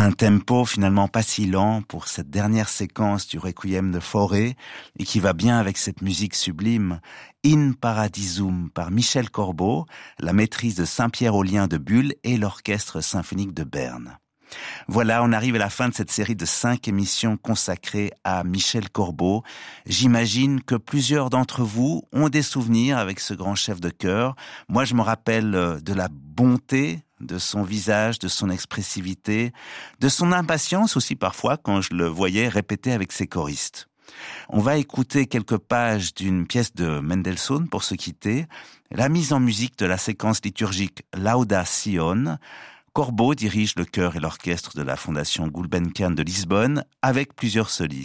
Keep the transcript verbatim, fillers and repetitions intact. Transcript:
Un tempo finalement pas si lent pour cette dernière séquence du Requiem de Fauré et qui va bien avec cette musique sublime. In Paradisum par Michel Corbeau, la maîtrise de Saint-Pierre Aulien de Bulle et l'Orchestre symphonique de Berne. Voilà, on arrive à la fin de cette série de cinq émissions consacrées à Michel Corbeau. J'imagine que plusieurs d'entre vous ont des souvenirs avec ce grand chef de chœur. Moi, je me rappelle de la bonté de son visage, de son expressivité, de son impatience aussi parfois quand je le voyais répéter avec ses choristes. On va écouter quelques pages d'une pièce de Mendelssohn pour se quitter, la mise en musique de la séquence liturgique Lauda Sion. Corbeau dirige le chœur et l'orchestre de la Fondation Gulbenkian de Lisbonne avec plusieurs solistes.